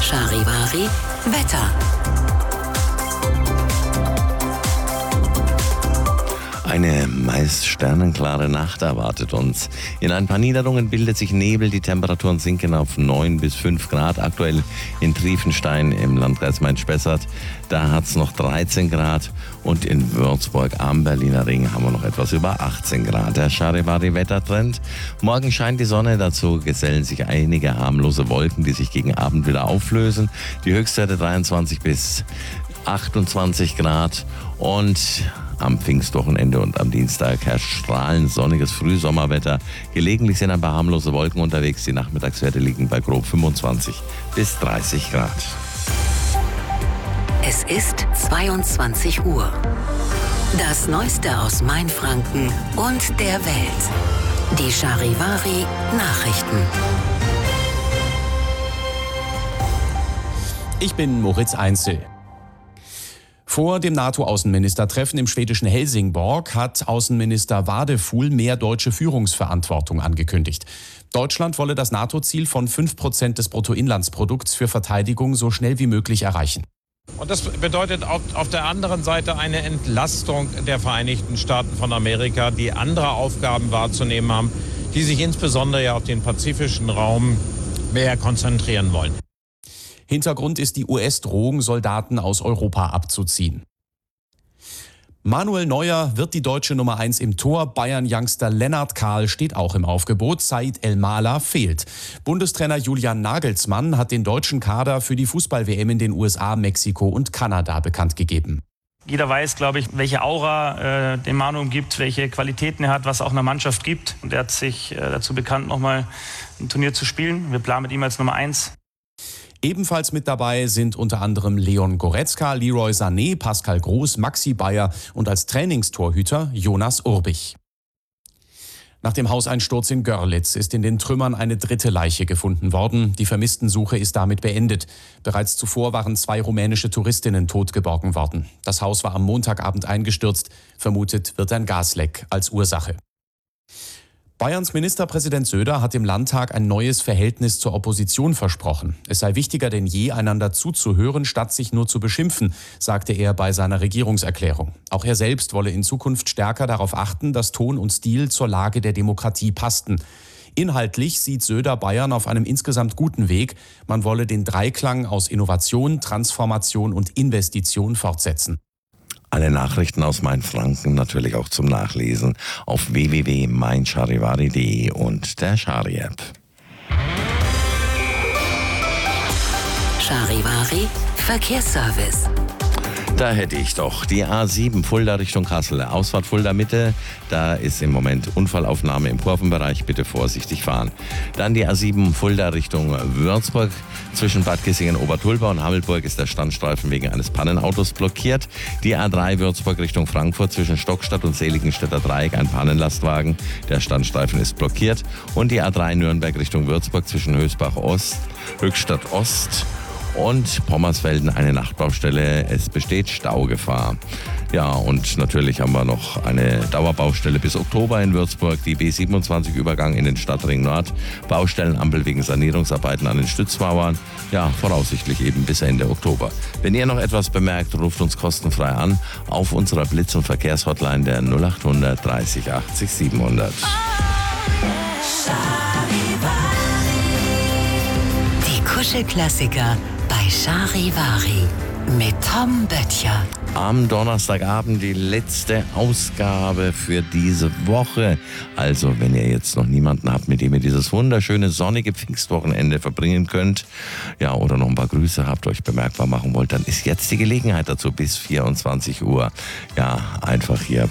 Charivari Wetter. Eine meist sternenklare Nacht erwartet uns. In ein paar Niederungen bildet sich Nebel, die Temperaturen sinken auf 9 bis 5 Grad. Aktuell in Triefenstein im Landkreis Main-Spessart, da hat es noch 13 Grad. Und in Würzburg am Berliner Ring haben wir noch etwas über 18 Grad. Der Charivari-Wettertrend. Morgen scheint die Sonne, dazu gesellen sich einige harmlose Wolken, die sich gegen Abend wieder auflösen. Die Höchstwerte 23 bis 28 Grad und am Pfingstwochenende und am Dienstag herrscht strahlend sonniges Frühsommerwetter. Gelegentlich sind ein paar harmlose Wolken unterwegs. Die Nachmittagswerte liegen bei grob 25 bis 30 Grad. Es ist 22 Uhr. Das Neueste aus Mainfranken und der Welt. Die Charivari Nachrichten. Ich bin Moritz Einzel. Vor dem NATO-Außenministertreffen im schwedischen Helsingborg hat Außenminister Wadefuhl mehr deutsche Führungsverantwortung angekündigt. Deutschland wolle das NATO-Ziel von 5% des Bruttoinlandsprodukts für Verteidigung so schnell wie möglich erreichen. Und das bedeutet auf der anderen Seite eine Entlastung der Vereinigten Staaten von Amerika, die andere Aufgaben wahrzunehmen haben, die sich insbesondere ja auf den pazifischen Raum mehr konzentrieren wollen. Hintergrund ist die US-Drohung, Soldaten aus Europa abzuziehen. Manuel Neuer wird die deutsche Nummer 1 im Tor. Bayern-Youngster Lennart Kahl steht auch im Aufgebot. Said El-Mala fehlt. Bundestrainer Julian Nagelsmann hat den deutschen Kader für die Fußball-WM in den USA, Mexiko und Kanada bekannt gegeben. Jeder weiß, glaube ich, welche Aura dem Manu gibt, welche Qualitäten er hat, was auch einer Mannschaft gibt. Und er hat sich dazu bekannt, nochmal ein Turnier zu spielen. Wir planen mit ihm als Nummer 1. Ebenfalls mit dabei sind unter anderem Leon Goretzka, Leroy Sané, Pascal Groß, Maxi Bayer und als Trainingstorhüter Jonas Urbich. Nach dem Hauseinsturz in Görlitz ist in den Trümmern eine dritte Leiche gefunden worden. Die Vermisstensuche ist damit beendet. Bereits zuvor waren 2 rumänische Touristinnen tot geborgen worden. Das Haus war am Montagabend eingestürzt. Vermutet wird ein Gasleck als Ursache. Bayerns Ministerpräsident Söder hat im Landtag ein neues Verhältnis zur Opposition versprochen. Es sei wichtiger denn je, einander zuzuhören, statt sich nur zu beschimpfen, sagte er bei seiner Regierungserklärung. Auch er selbst wolle in Zukunft stärker darauf achten, dass Ton und Stil zur Lage der Demokratie passten. Inhaltlich sieht Söder Bayern auf einem insgesamt guten Weg. Man wolle den Dreiklang aus Innovation, Transformation und Investition fortsetzen. Alle Nachrichten aus Mainfranken natürlich auch zum Nachlesen auf www.meincharivari.de und der Chari-App. Charivari Verkehrsservice. Da hätte ich doch die A7 Fulda Richtung Kassel, Ausfahrt Fulda Mitte, da ist im Moment Unfallaufnahme im Kurvenbereich, bitte vorsichtig fahren. Dann die A7 Fulda Richtung Würzburg, zwischen Bad Kissingen-Obertulba und Hammelburg ist der Standstreifen wegen eines Pannenautos blockiert. Die A3 Würzburg Richtung Frankfurt, zwischen Stockstadt und Seligenstädter Dreieck ein Pannenlastwagen, der Standstreifen ist blockiert. Und die A3 Nürnberg Richtung Würzburg, zwischen Höchstbach Ost, Höchstadt Ost und Pommersfelden eine Nachtbaustelle. Es besteht Staugefahr. Ja, und natürlich haben wir noch eine Dauerbaustelle bis Oktober in Würzburg. Die B27-Übergang in den Stadtring Nord. Baustellenampel wegen Sanierungsarbeiten an den Stützmauern. Ja, voraussichtlich eben bis Ende Oktober. Wenn ihr noch etwas bemerkt, ruft uns kostenfrei an auf unserer Blitz- und Verkehrshotline der 0800 30 80 700. Die Kuschelklassiker bei Charivari mit Tom Böttcher. Am Donnerstagabend die letzte Ausgabe für diese Woche. Also wenn ihr jetzt noch niemanden habt, mit dem ihr dieses wunderschöne sonnige Pfingstwochenende verbringen könnt, ja, oder noch ein paar Grüße habt, euch bemerkbar machen wollt, dann ist jetzt die Gelegenheit dazu bis 24 Uhr. Ja, einfach hier